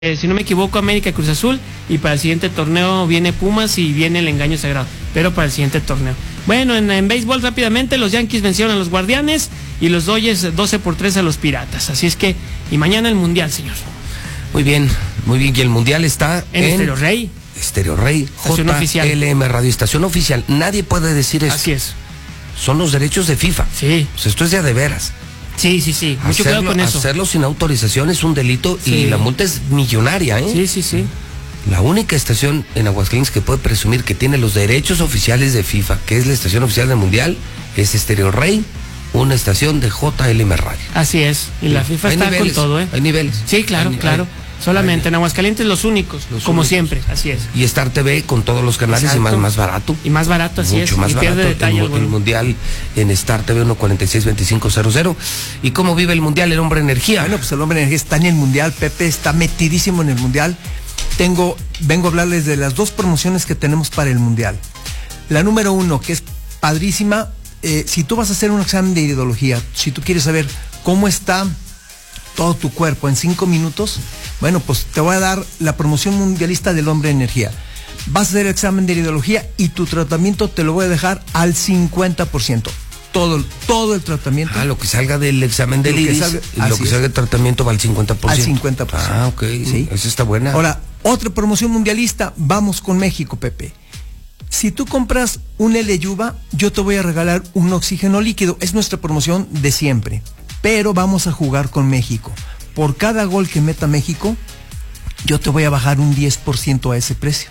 si no me equivoco, América y Cruz Azul, y para el siguiente torneo viene Pumas y viene el engaño sagrado, pero para el siguiente torneo. Bueno, en béisbol rápidamente, los Yankees vencieron a los Guardianes y los Dodgers 12-3 a los Piratas. Así es que, y mañana el Mundial, señor. Muy bien, y el Mundial está en Estéreo Rey. Estéreo Rey, JLM Radio, estación oficial. Nadie puede decir eso. Así es. Son los derechos de FIFA. Sí. Pues esto es de veras. Sí. Mucho cuidado con eso. Hacerlo sin autorización es un delito y la multa es millonaria, ¿eh? Sí. La única estación en Aguascalientes que puede presumir que tiene los derechos oficiales de FIFA, que es la estación oficial del Mundial, es Estéreo Rey, una estación de JLM Radio. Así es. Y la FIFA hay está niveles, con todo, ¿eh? Hay niveles. Sí, claro. Solamente en Aguascalientes los únicos, como siempre, así es. Y Star TV con todos los canales. Exacto. Y más barato. Y más barato, así mucho es. Más y barato. Pierde detalle, el Mundial en Star TV 146-2500. ¿Y cómo vive el Mundial el Hombre Energía? Bueno, pues el Hombre Energía está en el Mundial, Pepe, está metidísimo en el Mundial. Vengo a hablarles de las dos promociones que tenemos para el Mundial. La número 1, que es padrísima, si tú vas a hacer un examen de iridología, si tú quieres saber cómo está todo tu cuerpo en 5 minutos, bueno, pues te voy a dar la promoción mundialista del Hombre Energía. Vas a hacer el examen de iridología y tu tratamiento te lo voy a dejar al 50%. Todo el tratamiento. Lo que salga del examen del iris, lo que salga del tratamiento va al 50%. Al 50%. Ok, sí. Esa está buena. Ahora, otra promoción mundialista, vamos con México, Pepe. Si tú compras un L-Yuva, yo te voy a regalar un oxígeno líquido. Es nuestra promoción de siempre. Pero vamos a jugar con México. Por cada gol que meta México, yo te voy a bajar un 10% a ese precio.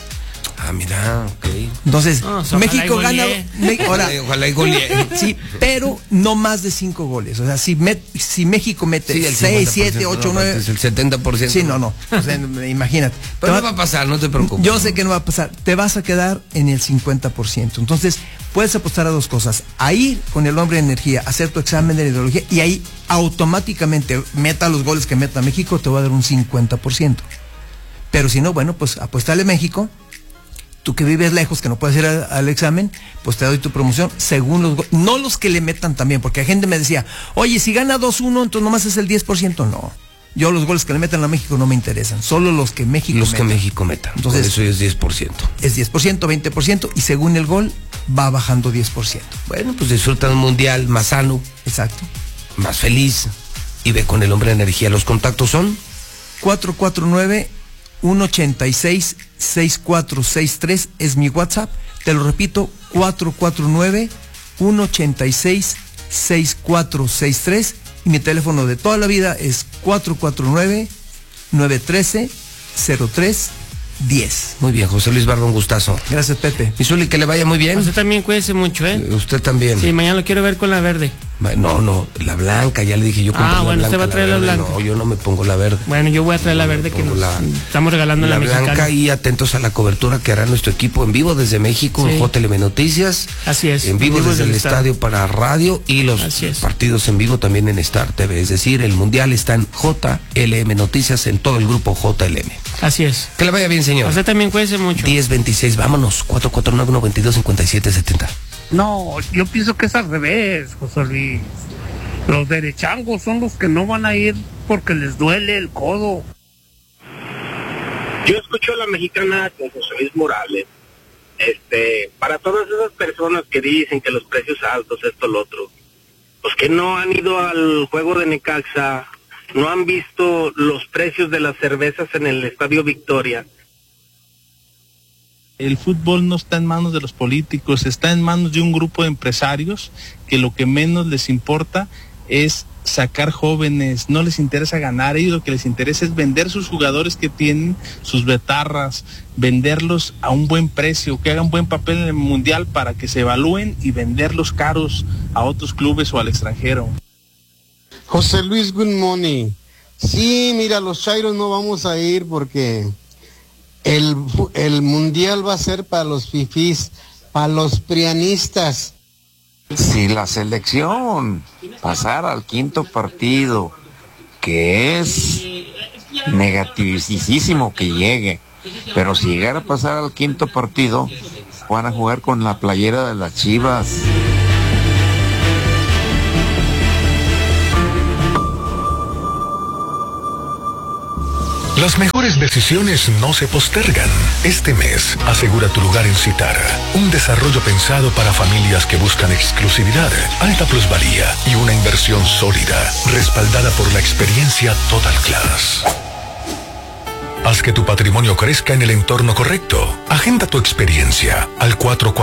Mira, ok. Entonces, México gana. Ojalá y golee. Sí, pero no más de 5 goles. O sea, si México mete 6, 7, 8, 9. Es el 70%. Sí, no. O sea, imagínate. Pero no va a pasar, no te preocupes. Yo sé que no va a pasar. Te vas a quedar en el 50%. Entonces, puedes apostar a dos cosas. Ahí, con el Hombre de Energía, hacer tu examen de ideología y ahí automáticamente meta los goles que meta México, te va a dar un 50%. Pero si no, bueno, pues apuéstale México. Tú que vives lejos, que no puedes ir al examen, pues te doy tu promoción según los goles. No los que le metan también, porque hay gente me decía, oye, si gana 2-1, entonces nomás es el 10%. No. Yo los goles que le metan a México no me interesan. Solo los que México meta. Que México meta. Entonces, por eso es 10%. Es 10%, 20%, y según el gol, va bajando 10%. Bueno, pues disfruta un Mundial más sano. Exacto. Más feliz. Y ve con el Hombre de Energía. ¿Los contactos son? 449-186-6463 es mi WhatsApp. Te lo repito, 449-186-6463. Y mi teléfono de toda la vida es 449-913-0310. Muy bien, José Luis Barba, un gustazo. Gracias, Pepe. Y Zuli, que le vaya muy bien. Usted también cuídese mucho, ¿eh? Usted también. Sí, mañana lo quiero ver con la verde. No, la blanca, ya le dije yo. Bueno, usted va a traer la blanca. No, yo no me pongo la verde. Bueno, yo voy a traer la verde que estamos regalando la mexicana. Blanca, y atentos a la cobertura que hará nuestro equipo en vivo desde México, en JLM Noticias. Así es. En vivo desde el estadio para radio y los partidos en vivo también en Star TV. Es decir, el Mundial está en JLM Noticias, en todo el grupo JLM. Así es. Que le vaya bien, señor. Usted también cuídese mucho. 10-26, vámonos. 449-122-5770. No, yo pienso que es al revés, José Luis. Los derechangos son los que no van a ir porque les duele el codo. Yo escucho a la mexicana con José Luis Morales. Para todas esas personas que dicen que los precios altos, esto, lo otro, pues que no han ido al juego de Necaxa, no han visto los precios de las cervezas en el Estadio Victoria. El fútbol no está en manos de los políticos, está en manos de un grupo de empresarios que lo que menos les importa es sacar jóvenes, no les interesa ganar, ellos lo que les interesa es vender sus jugadores que tienen, sus betarras, venderlos a un buen precio, que hagan buen papel en el Mundial para que se evalúen y venderlos caros a otros clubes o al extranjero. José Luis, good morning. Sí, mira, los Chairos no vamos a ir porque el Mundial va a ser para los fifís, para los prianistas. Si la selección pasara al quinto partido, que es negativísimo que llegue, pero si llegara a pasar al quinto partido, van a jugar con la playera de las Chivas. Las mejores decisiones no se postergan. Este mes, asegura tu lugar en Citara, un desarrollo pensado para familias que buscan exclusividad, alta plusvalía y una inversión sólida, respaldada por la experiencia Total Class. Haz que tu patrimonio crezca en el entorno correcto. Agenda tu experiencia al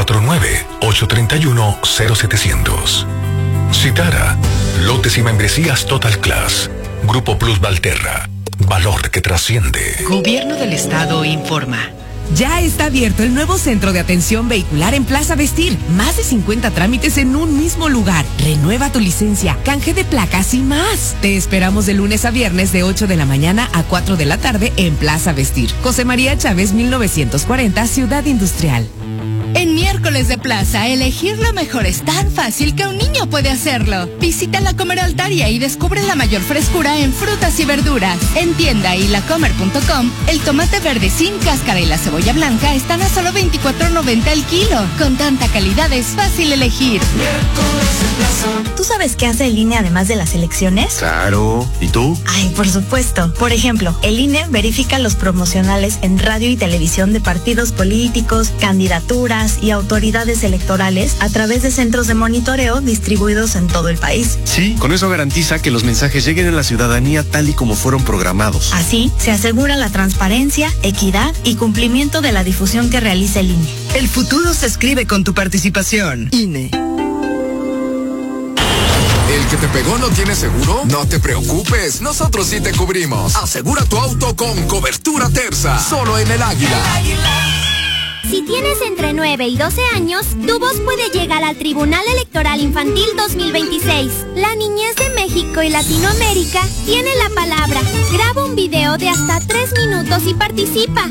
449-831-0700. Citara, lotes y membresías Total Class. Grupo Plus Valterra. Valor que trasciende. Gobierno del Estado informa. Ya está abierto el nuevo centro de atención vehicular en Plaza Vestir. Más de 50 trámites en un mismo lugar. Renueva tu licencia, canje de placas y más. Te esperamos de lunes a viernes de 8 de la mañana a 4 de la tarde en Plaza Vestir. José María Chávez, 1940, Ciudad Industrial. En Miércoles de Plaza, elegir lo mejor es tan fácil que un niño puede hacerlo. Visita la Comer Altaria y descubre la mayor frescura en frutas y verduras. En tienda y lacomer.com, el tomate verde sin cáscara y la cebolla blanca están a solo $24.90 el kilo. Con tanta calidad es fácil elegir. ¿Tú sabes qué hace el INE además de las elecciones? Claro. ¿Y tú? Ay, por supuesto. Por ejemplo, el INE verifica los promocionales en radio y televisión de partidos políticos, candidaturas y autoridades electorales a través de centros de monitoreo distribuidos en todo el país. Sí, con eso garantiza que los mensajes lleguen a la ciudadanía tal y como fueron programados. Así, se asegura la transparencia, equidad y cumplimiento de la difusión que realiza el INE. El futuro se escribe con tu participación. INE. ¿El que te pegó no tiene seguro? No te preocupes, nosotros sí te cubrimos. Asegura tu auto con cobertura Terza, solo en el Águila. Si tienes entre 9 y 12 años, tu voz puede llegar al Tribunal Electoral Infantil 2026. La niñez de México y Latinoamérica tiene la palabra. Graba un video de hasta 3 minutos y participa.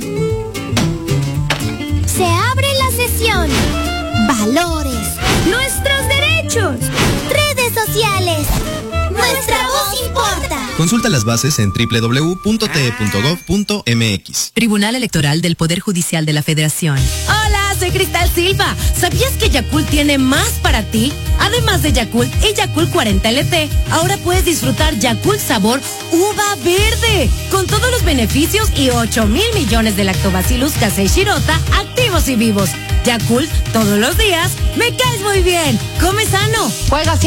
Se abre la sesión. Valores. Nuestros derechos. Redes sociales. Nuestra voz importa. Consulta las bases en www.te.gov.mx. Tribunal Electoral del Poder Judicial de la Federación. Hola, soy Cristal Silva. ¿Sabías que Yakult tiene más para ti? Además de Yakult y Yakult 40 LT, ahora puedes disfrutar Yakult sabor uva verde, con todos los beneficios y 8,000 millones de lactobacillus casei shirota activos y vivos. Yakult, todos los días, me caes muy bien. Come sano. Juega